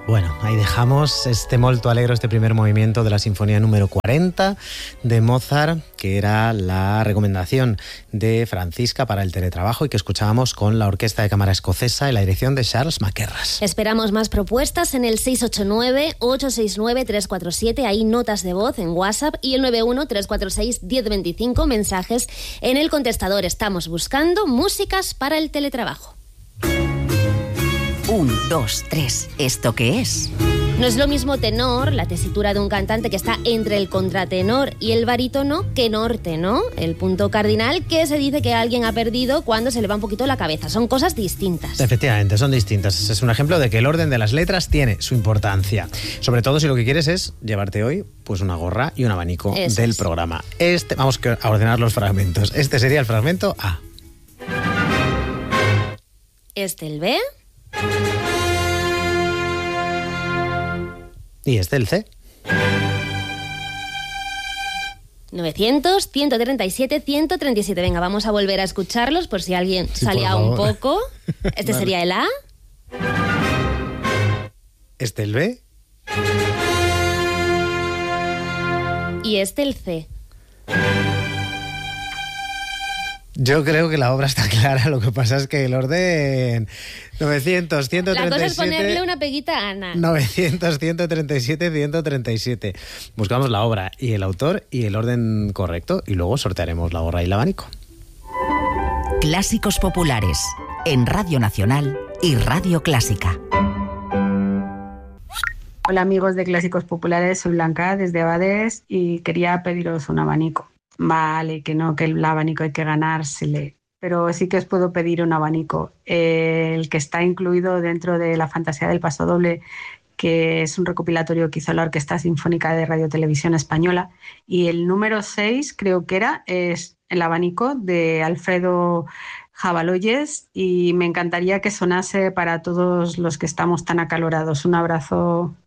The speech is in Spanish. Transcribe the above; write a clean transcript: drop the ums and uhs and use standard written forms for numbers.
Bueno, ahí dejamos este molto alegro, este primer movimiento de la Sinfonía número 40 de Mozart, que era la recomendación de Francisca para el teletrabajo y que escuchábamos con la Orquesta de Cámara Escocesa y la dirección de Charles Mackerras. Esperamos más propuestas en el 689-869-347, ahí notas de voz en WhatsApp, y el 91-346-1025, mensajes en el contestador. Estamos buscando músicas para el teletrabajo. 1, 2, 3. ¿Esto qué es? No es lo mismo tenor, la tesitura de un cantante que está entre el contratenor y el barítono, que norte, ¿no? El punto cardinal que se dice que alguien ha perdido cuando se le va un poquito la cabeza. Son cosas distintas. Efectivamente, son distintas. Es un ejemplo de que el orden de las letras tiene su importancia. Sobre todo si lo que quieres es llevarte hoy pues una gorra y un abanico del programa. Vamos a ordenar los fragmentos. Este sería el fragmento A. El B. Y el C. 900, 137, 137. Venga, vamos a volver a escucharlos por si alguien salía un poco. Vale. Sería el A. El B. Y el C. Yo creo que la obra está clara, lo que pasa es que el orden 900, 137... La cosa es ponerle una peguita a Ana. 900, 137, 137. Buscamos la obra y el autor y el orden correcto y luego sortearemos la gorra y el abanico. Clásicos populares en Radio Nacional y Radio Clásica. Hola amigos de Clásicos Populares, soy Blanca desde Abades y quería pediros un abanico. Vale, que no, que el abanico hay que ganársele, pero sí que os puedo pedir un abanico. El que está incluido dentro de La Fantasía del Pasodoble, que es un recopilatorio que hizo la Orquesta Sinfónica de Radio Televisión Española, y el número 6 creo que es el abanico de Alfredo Jabaloyes, y me encantaría que sonase para todos los que estamos tan acalorados. Un abrazo.